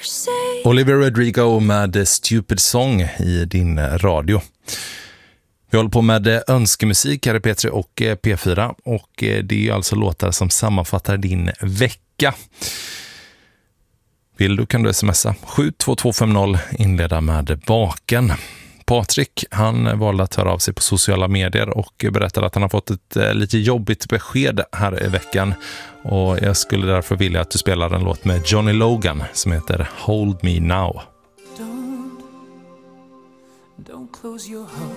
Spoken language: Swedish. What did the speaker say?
Olivia Rodrigo med Stupid Song i din radio. Vi håller på med önskemusik här i P3 och P4 och det är ju alltså låtar som sammanfattar din vecka. Vill du kan du smsa 72250 inleda med baken. Patrik, han valde att höra av sig på sociala medier och berättade att han har fått ett lite jobbigt besked här i veckan. Och jag skulle därför vilja att du spelar en låt med Johnny Logan som heter Hold Me Now. Don't close your heart.